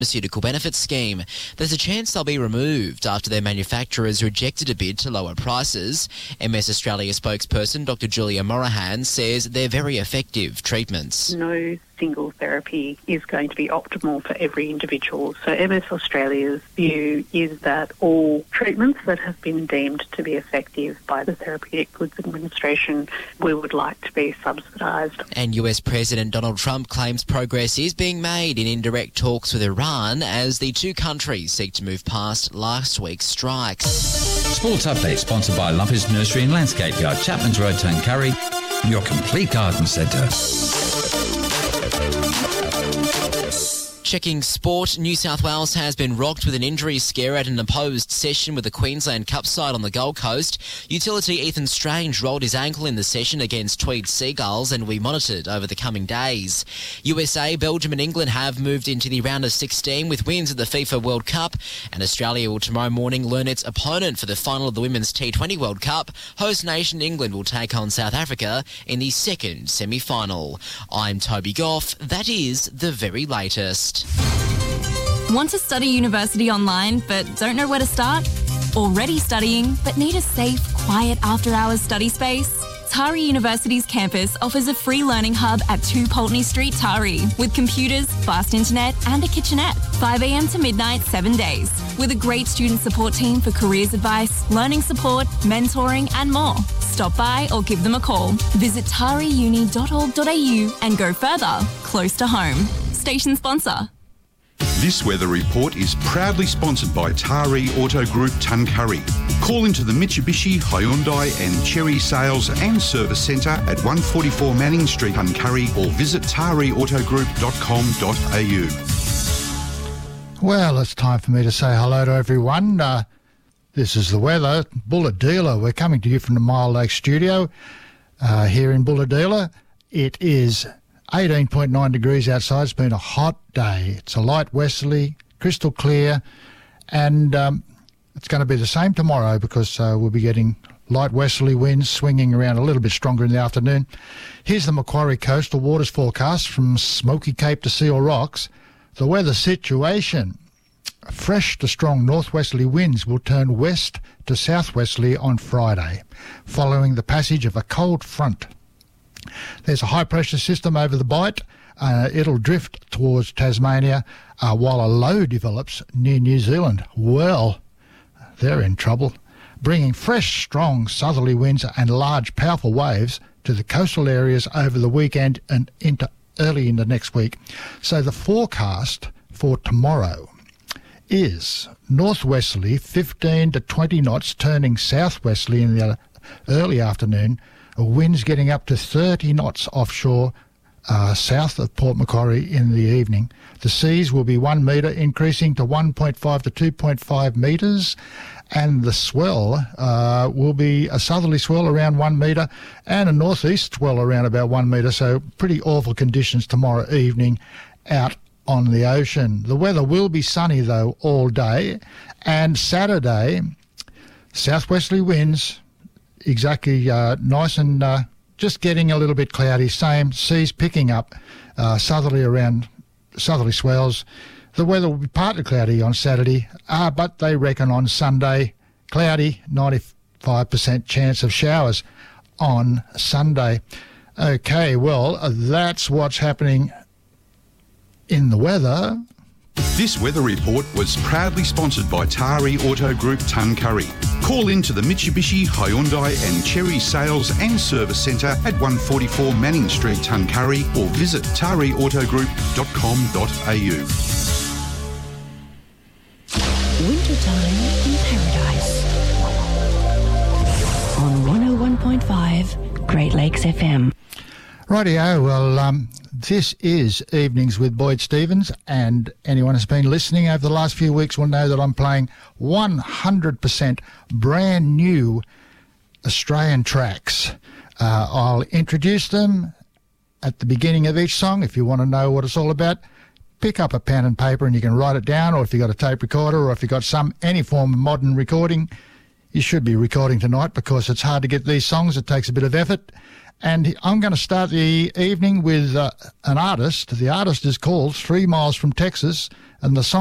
Pharmaceutical Benefits Scheme. There's a chance they'll be removed after their manufacturers rejected a bid to lower prices. MS Australia spokesperson Dr. Julia Morahan says they're very effective treatments. No single therapy is going to be optimal for every individual. So MS Australia's view is that all treatments that have been deemed to be effective by the Therapeutic Goods Administration, we would like to be subsidised. And US President Donald Trump claims progress is being made in indirect talks with Iran as the two countries seek to move past last week's strikes. Sports Update sponsored by Lumpers Nursery and Landscape Yard, Chapman's Road, Tuncurry, your complete garden centre. Checking sport, New South Wales has been rocked with an injury scare at an opposed session with the Queensland Cup side on the Gold Coast. Utility Ethan Strange rolled his ankle in the session against Tweed Seagulls and we monitored over the coming days. USA, Belgium and England have moved into the round of 16 with wins at the FIFA World Cup, and Australia will tomorrow morning learn its opponent for the final of the Women's T20 World Cup. Host nation England will take on South Africa in the second semi-final. I'm Toby Goff. That is the very latest. Want to study university online but don't know where to start? Already studying but need a safe, quiet after-hours study space? Tari University's campus offers a free learning hub at 2 Pulteney Street, Tari, with computers, fast internet and a kitchenette. 5 a.m. to midnight, 7 days. With a great student support team for careers advice, learning support, mentoring and more. Stop by or give them a call. Visit tariuni.org.au and go further, close to home. Station sponsor. This weather report is proudly sponsored by Tari Auto Group Tuncurry. Call into the Mitsubishi, Hyundai and Chery Sales and Service Centre at 144 Manning Street, Tuncurry, or visit tariautogroup.com.au. Well, it's time for me to say hello to everyone. This is the weather. Bulahdelah. We're coming to you from the Mile Lake studio here in Bulahdelah. It is 18.9 degrees outside. It's been a hot day. It's a light westerly, crystal clear, and it's going to be the same tomorrow because we'll be getting light westerly winds swinging around a little bit stronger in the afternoon. Here's the Macquarie coastal waters forecast from Smoky Cape to Seal Rocks. The weather situation. Fresh to strong northwesterly winds will turn west to southwesterly on Friday, following the passage of a cold front. There's a high-pressure system over the Bight. It'll drift towards Tasmania while a low develops near New Zealand. Well, they're in trouble, bringing fresh, strong southerly winds and large, powerful waves to the coastal areas over the weekend and into early into next week. So the forecast for tomorrow is northwesterly 15 to 20 knots, turning southwesterly in the early afternoon. Winds getting up to 30 knots offshore south of Port Macquarie in the evening. The seas will be 1 metre, increasing to 1.5 to 2.5 metres, and the swell will be a southerly swell around 1 metre and a northeast swell around about 1 metre, so pretty awful conditions tomorrow evening out on the ocean. The weather will be sunny, though, all day, and Saturday, southwesterly winds, exactly nice and just getting a little bit cloudy. Same, seas picking up southerly swells. The weather will be partly cloudy on Saturday, but they reckon on Sunday, cloudy, 95% chance of showers on Sunday. Okay, well, that's what's happening in the weather. This weather report was proudly sponsored by Tari Auto Group Tuncurry. Call in to the Mitsubishi, Hyundai and Chery Sales and Service Centre at 144 Manning Street, Tuncurry, or visit tariautogroup.com.au. Wintertime in Paradise on 101.5 Great Lakes FM. Rightio, well, this is Evenings with Boyd Stevens, and anyone who's been listening over the last few weeks will know that I'm playing 100% brand new Australian tracks. I'll introduce them at the beginning of each song. If you want to know what it's all about, pick up a pen and paper and you can write it down, or if you've got a tape recorder, or if you've got any form of modern recording, you should be recording tonight because it's hard to get these songs. It takes a bit of effort. And I'm going to start the evening with an artist. The artist is called 3 Miles from Texas. and the song